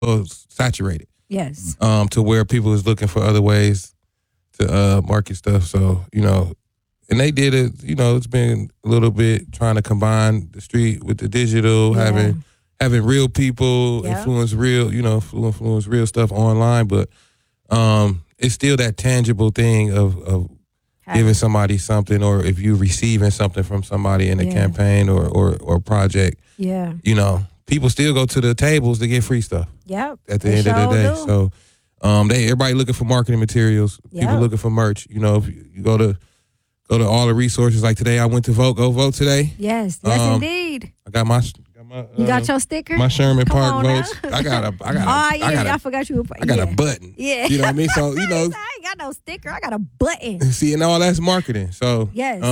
saturated. Yes. To where people is looking for other ways to market stuff. So, and they did it, it's been a little bit trying to combine the street with the digital, having real people influence real, influence real stuff online, but it's still that tangible thing of giving somebody something, or if you receiving something from somebody in a campaign or project. Yeah. People still go to the tables to get free stuff. Yep. At the end of the day. So everybody looking for marketing materials, people looking for merch. If you go to all the resources, like today I went to vote. Go vote today. Yes, indeed. I got my you got your sticker? My Sherman Park votes. I got I forgot you. I got a button. Yeah. You know what I mean? So, I ain't got no sticker. I got a button. See, and all that's marketing. So, yes.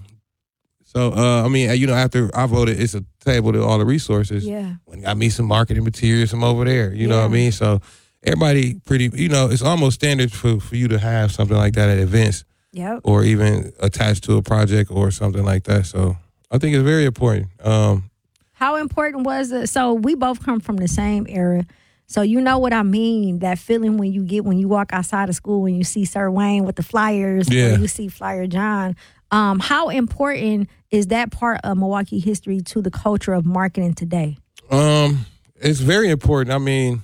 After I voted, it's a table to all the resources. Yeah. When got me some marketing materials from over there. You know what I mean? So everybody pretty, it's almost standard for you to have something like that at events. Yep. Or even attached to a project or something like that. So I think it's very important. How important was it? So we both come from the same era. So you know what I mean, that feeling when you walk outside of school, when you see Sir Wayne with the flyers, or you see Flyer John. How important is that part of Milwaukee history to the culture of marketing today? It's very important. I mean,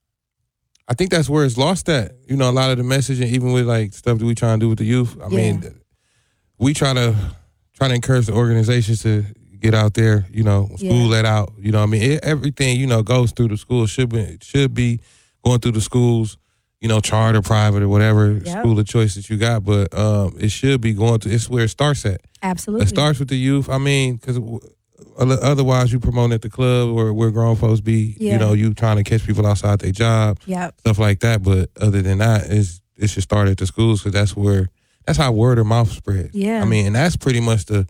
I think that's where it's lost at. A lot of the messaging, even with like stuff that we try to do with the youth. I mean, we try to encourage the organizations to get out there, school let out. Everything, goes through the school, should be going through the schools, charter, private, or whatever school of choice that you got. But it should be going to, it's where it starts at. Absolutely. It starts with the youth. I mean, because otherwise you promote at the club or where grown folks be, you trying to catch people outside their job, stuff like that. But other than that, it should start at the schools, because that's how word of mouth spreads. Yeah. I mean, and that's pretty much the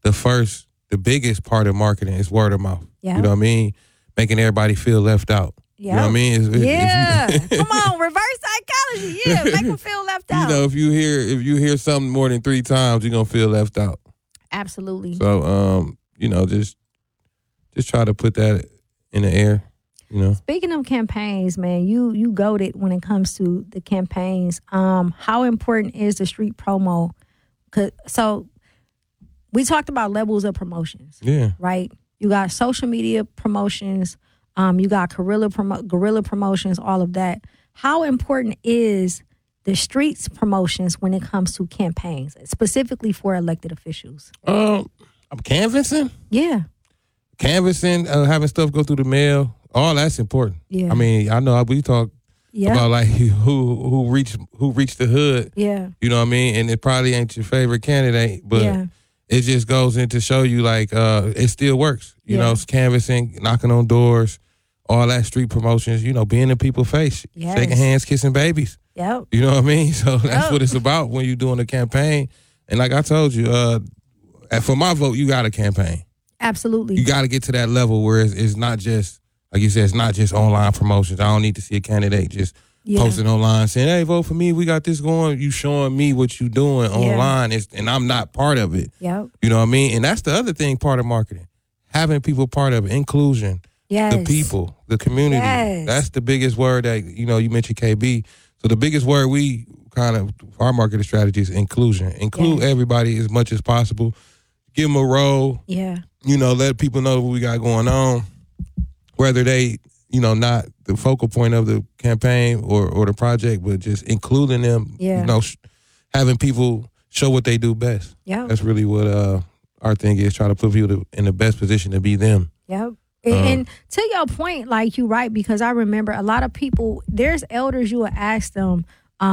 biggest part of marketing is word of mouth. Yeah. You know what I mean? Making everybody feel left out. You know what I mean? Come on, reverse psychology. Yeah, make them feel left out. If you hear something more than 3 times, you're gonna feel left out. Absolutely. So just try to put that in the air. Speaking of campaigns, man, you goated when it comes to the campaigns. How important is the street promo? So we talked about levels of promotions. Yeah. Right? You got social media promotions. You got guerrilla promotions, all of that. How important is the streets promotions when it comes to campaigns, specifically for elected officials? I'm canvassing. Yeah. Canvassing, having stuff go through the mail, all that's important. Yeah. I mean, I know we talk about like who reached the hood. Yeah. You know what I mean? And it probably ain't your favorite candidate, but it just goes in to show you like it still works. You know, it's canvassing, knocking on doors, all that street promotions, being in people's face, shaking hands, kissing babies. Yep. You know what I mean? So that's what it's about when you're doing a campaign. And like I told you, for my vote, you got a campaign. Absolutely. You got to get to that level where it's not just, like you said, it's not just online promotions. I don't need to see a candidate just posting online saying, hey, vote for me. We got this going. You showing me what you doing online, and I'm not part of it. Yep. You know what I mean? And that's the other thing, part of marketing. Having people part of it, inclusion, the people, the community. Yes. That's the biggest word that, you mentioned KB. So the biggest word we our marketing strategy is inclusion. Include everybody as much as possible. Give them a role. Yeah. Let people know what we got going on. Whether they, not the focal point of the campaign or the project, but just including them, having people show what they do best. Yeah. That's really what our thing is, trying to put people in the best position to be them. Yep. And to your point, like you're right, because I remember a lot of people, there's elders, you will ask them,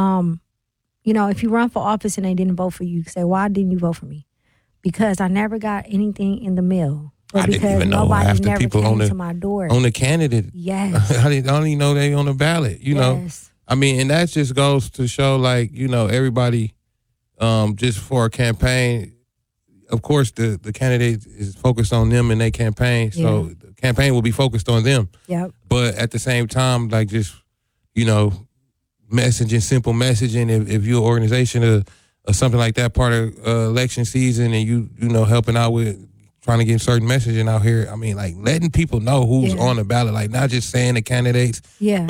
if you run for office and they didn't vote for you, say, why didn't you vote for me? Because I never got anything in the mail. Or I because didn't even know nobody half the never people came to my door. On the candidate. Yes. I don't even know they on the ballot, know. I mean, and that just goes to show, like, everybody, just for a campaign, of course, the candidate is focused on them and their campaign, so the campaign will be focused on them. Yep. But at the same time, like, just, messaging, simple messaging, if you're an organization or something like that, part of election season, and you helping out with trying to get certain messaging out here. I mean, like letting people know who's on the ballot, like not just saying the candidates. Yeah.